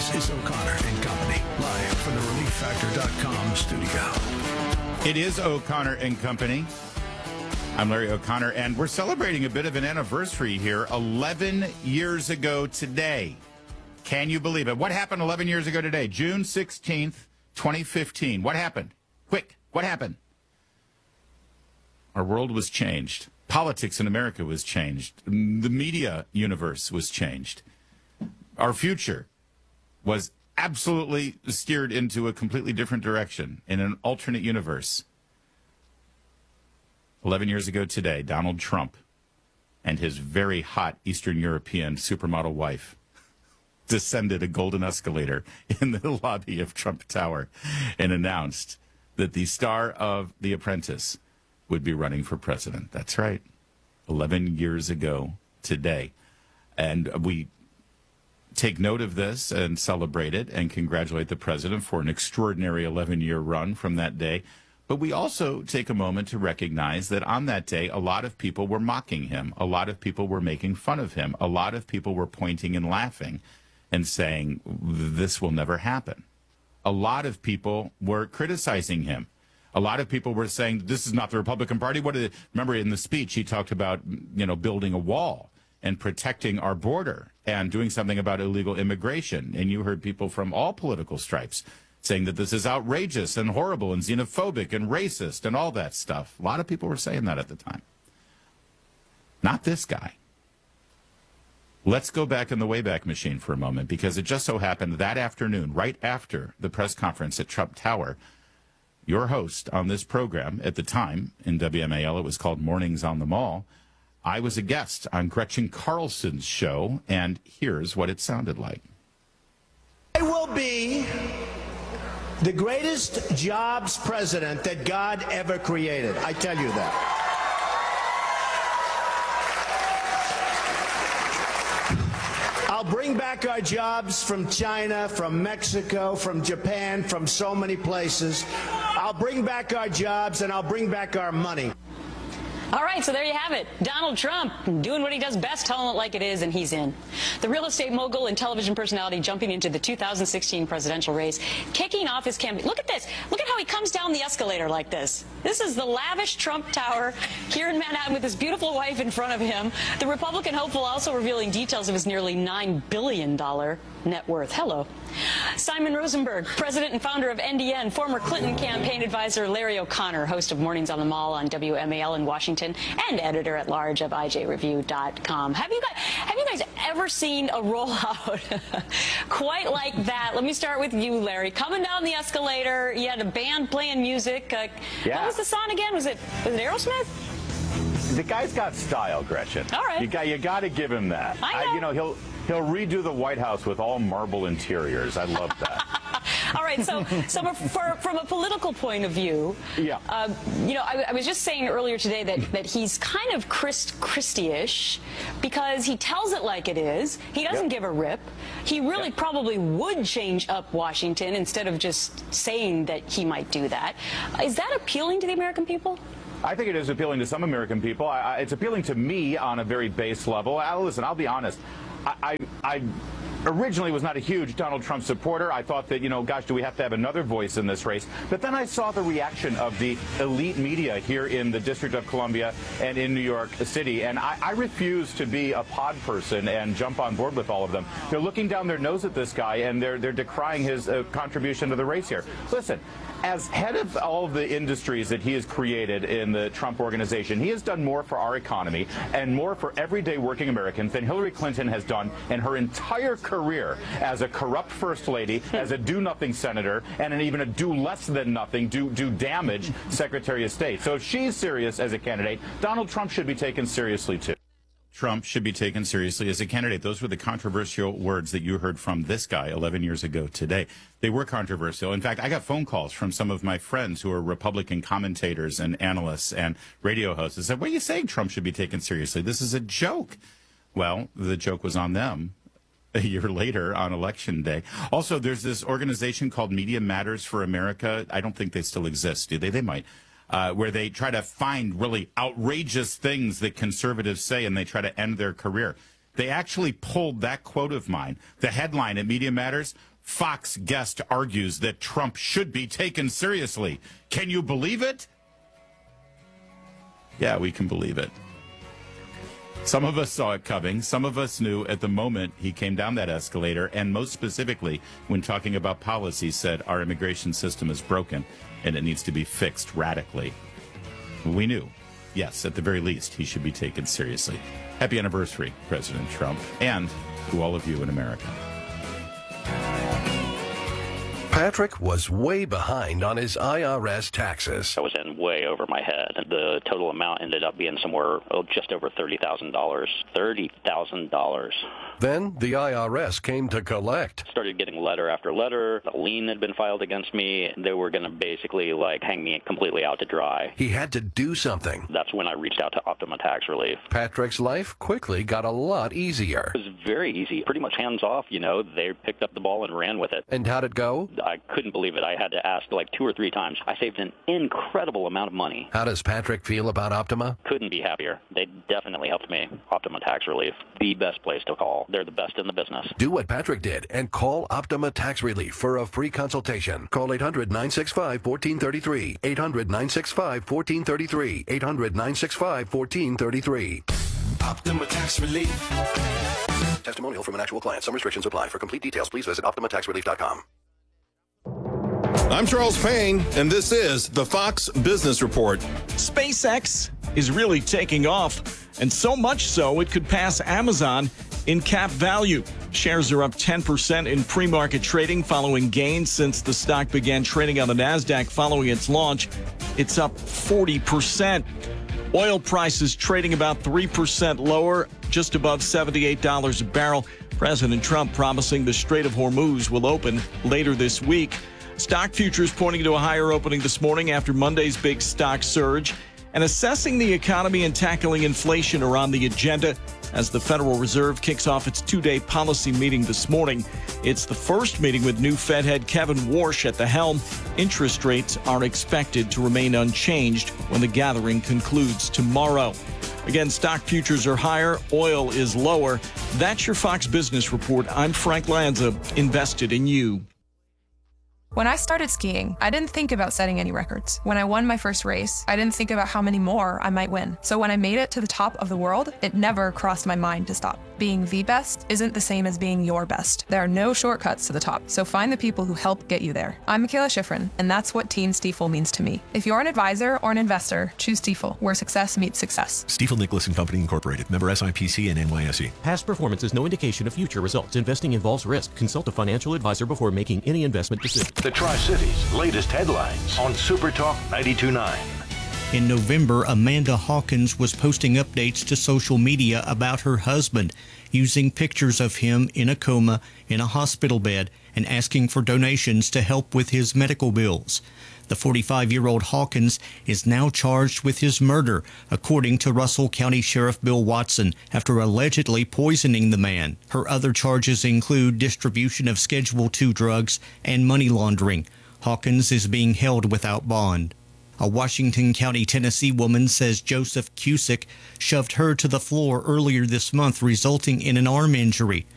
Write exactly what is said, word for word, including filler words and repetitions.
This is O'Connor and Company, live from the relief factor dot com studio. It is O'Connor and Company. I'm Larry O'Connor, and we're celebrating a bit of an anniversary here. eleven years ago today. Can you believe it? What happened eleven years ago today? June sixteenth, twenty fifteen. What happened? Quick, what happened? Our world was changed. Politics in America was changed. The media universe was changed. Our future was absolutely steered into a completely different direction in an alternate universe. eleven years ago today, Donald Trump and his very hot Eastern European supermodel wife descended a golden escalator in the lobby of Trump Tower and announced that the star of The Apprentice would be running for president. That's right. eleven years ago today. And we take note of this and celebrate it and congratulate the president for an extraordinary eleven-year run from that day. But we also take a moment to recognize that on that day, a lot of people were mocking him. A lot of people were making fun of him. A lot of people were pointing and laughing and saying, this will never happen. A lot of people were criticizing him. A lot of people were saying, this is not the Republican Party. What did, remember in the speech, he talked about, you know, building a wall and protecting our border and doing something about illegal immigration. And you heard people from all political stripes saying that this is outrageous and horrible and xenophobic and racist and all that stuff. A lot of people were saying that at the time. Not this guy. Let's go back in the Wayback Machine for a moment, because it just so happened that afternoon, right after the press conference at Trump Tower, your host on this program at the time in W M A L, it was called Mornings on the Mall, I was a guest on Gretchen Carlson's show, and here's what it sounded like. I will be the greatest jobs president that God ever created. I tell you that. I'll bring back our jobs from China, from Mexico, from Japan, from so many places. I'll bring back our jobs, and I'll bring back our money. All right, so there you have it. Donald Trump doing what he does best, telling it like it is, and he's in. The real estate mogul and television personality jumping into the two thousand sixteen presidential race, kicking off his campaign. Look at this. Look at how he comes down the escalator like this. This is the lavish Trump Tower here in Manhattan with his beautiful wife in front of him. The Republican hopeful also revealing details of his nearly nine billion dollars net worth. Hello. Simon Rosenberg, president and founder of N D N, former Clinton campaign advisor Larry O'Connor, host of Mornings on the Mall on W M A L in Washington, and editor-at-large of I J review dot com. Have you guys, have you guys ever seen a rollout quite like that? Let me start with you, Larry. Coming down the escalator, you had a band playing music. Uh, yeah. What was the song again? Was it, was it Aerosmith? The guy's got style, Gretchen. All right. You got, you got to give him that. I know. I, you know, he'll he'll redo the White House with all marble interiors. I love that. All right, so so for, from a political point of view, yeah. uh, you know, I, I was just saying earlier today that, that he's kind of Christ, Christie-ish because he tells it like it is. He doesn't yep. give a rip. He really yep. probably would change up Washington instead of just saying that he might do that. Is that appealing to the American people? I think it is appealing to some American people. I, I, it's appealing to me on a very base level. I, listen, I'll be honest. I, I, I originally was not a huge Donald Trump supporter. I thought that, you know, gosh, do we have to have another voice in this race? But then I saw the reaction of the elite media here in the District of Columbia and in New York City. And I, I refuse to be a pod person and jump on board with all of them. They're looking down their nose at this guy, and they're, they're decrying his uh, contribution to the race here. Listen. As head of all of the industries that he has created in the Trump organization, he has done more for our economy and more for everyday working Americans than Hillary Clinton has done in her entire career as a corrupt first lady, as a do-nothing senator, and an even a do-less-than-nothing, do, do damage Secretary of State. So if she's serious as a candidate, Donald Trump should be taken seriously, too. Trump should be taken seriously as a candidate. Those were the controversial words that you heard from this guy eleven years ago today. They were controversial. In fact, I got phone calls from some of my friends who are Republican commentators and analysts and radio hosts that said, what are you saying Trump should be taken seriously? This is a joke. Well, the joke was on them a year later on Election Day. Also, there's this organization called Media Matters for America. I don't think they still exist, do they? They might. Uh, where they try to find really outrageous things that conservatives say, and they try to end their career. They actually pulled that quote of mine. The headline at Media Matters, Fox guest argues that Trump should be taken seriously. Can you believe it? Yeah, we can believe it. Some of us saw it coming. Some of us knew at the moment he came down that escalator, and most specifically, when talking about policy, said our immigration system is broken and it needs to be fixed radically. We knew, yes, at the very least, he should be taken seriously. Happy anniversary, President Trump, and to all of you in America. Patrick was way behind on his I R S taxes. I was in way over my head. The total amount ended up being somewhere oh, just over thirty thousand dollars. thirty thousand dollars. Then the I R S came to collect. Started getting letter after letter. A lien had been filed against me. They were going to basically like hang me completely out to dry. He had to do something. That's when I reached out to Optima Tax Relief. Patrick's life quickly got a lot easier. It was very easy, pretty much hands off, you know. They picked up the ball and ran with it. And how'd it go? I couldn't believe it. I had to ask like two or three times. I saved an incredible amount of money. How does Patrick feel about Optima? Couldn't be happier. They definitely helped me. Optima Tax Relief, the best place to call. They're the best in the business. Do what Patrick did and call Optima Tax Relief for a free consultation. Call eight hundred, nine six five, one four three three. eight hundred, nine six five, one four three three. eight hundred, nine six five, one four three three. Optima Tax Relief. Testimonial from an actual client. Some restrictions apply. For complete details, please visit optima tax relief dot com. I'm Charles Payne, and this is the Fox Business Report. SpaceX is really taking off, and so much so it could pass Amazon in cap value. Shares are up ten percent in pre-market trading following gains since the stock began trading on the NASDAQ following its launch. It's up forty percent. Oil prices trading about three percent lower, just above seventy-eight dollars a barrel. President Trump promising the Strait of Hormuz will open later this week. Stock futures pointing to a higher opening this morning after Monday's big stock surge. And assessing the economy and tackling inflation are on the agenda as the Federal Reserve kicks off its two-day policy meeting this morning. It's the first meeting with new Fed head Kevin Warsh at the helm. Interest rates are expected to remain unchanged when the gathering concludes tomorrow. Again, stock futures are higher, oil is lower. That's your Fox Business Report. I'm Frank Lanza, invested in you. When I started skiing, I didn't think about setting any records. When I won my first race, I didn't think about how many more I might win. So when I made it to the top of the world, it never crossed my mind to stop. Being the best isn't the same as being your best. There are no shortcuts to the top, so find the people who help get you there. I'm Michaela Schifrin, and that's what Team Stifel means to me. If you're an advisor or an investor, choose Stifel, where success meets success. Stifel Nicholas and Company Incorporated, member S I P C and N Y S E. Past performance is no indication of future results. Investing involves risk. Consult a financial advisor before making any investment decision. The Tri-Cities latest headlines on Super Talk ninety-two point nine. In November, Amanda Hawkins was posting updates to social media about her husband, using pictures of him in a coma in a hospital bed and asking for donations to help with his medical bills. The forty-five-year-old Hawkins is now charged with his murder, according to Russell County Sheriff Bill Watson, after allegedly poisoning the man. Her other charges include distribution of Schedule two drugs and money laundering. Hawkins is being held without bond. A Washington County, Tennessee woman says Joseph Cusick shoved her to the floor earlier this month, resulting in an arm injury.